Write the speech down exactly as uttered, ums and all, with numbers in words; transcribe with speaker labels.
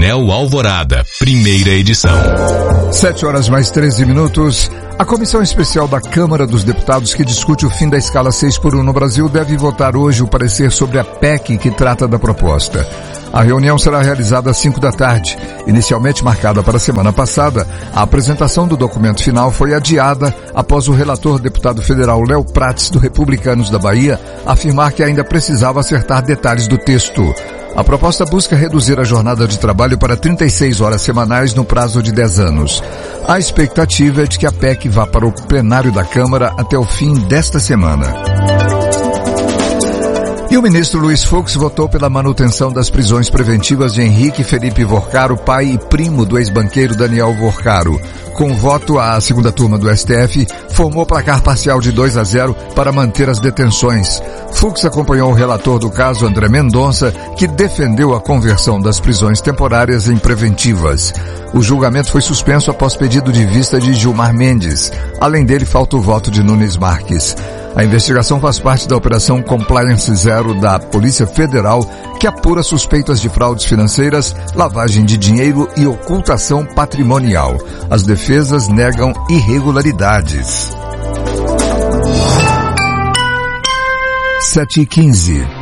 Speaker 1: Painel Alvorada, primeira edição.
Speaker 2: Sete horas mais treze minutos. A Comissão Especial da Câmara dos Deputados que discute o fim da escala seis por um no Brasil deve votar hoje o parecer sobre a P E C que trata da proposta. A reunião será realizada às cinco da tarde. Inicialmente marcada para a semana passada, a apresentação do documento final foi adiada após o relator deputado federal Léo Prates, do Republicanos da Bahia, afirmar que ainda precisava acertar detalhes do texto. A proposta busca reduzir a jornada de trabalho para trinta e seis horas semanais no prazo de dez anos. A expectativa é de que a P E C vá para o plenário da Câmara até o fim desta semana. E o ministro Luiz Fux votou pela manutenção das prisões preventivas de Henrique Felipe Vorcaro, pai e primo do ex-banqueiro Daniel Vorcaro. Com voto, a segunda turma do S T F formou placar parcial de dois a zero para manter as detenções. Fux acompanhou o relator do caso, André Mendonça, que defendeu a conversão das prisões temporárias em preventivas. O julgamento foi suspenso após pedido de vista de Gilmar Mendes. Além dele, falta o voto de Nunes Marques. A investigação faz parte da Operação Compliance Zero da Polícia Federal, que apura suspeitas de fraudes financeiras, lavagem de dinheiro e ocultação patrimonial. As defesas negam irregularidades. sete e quinze.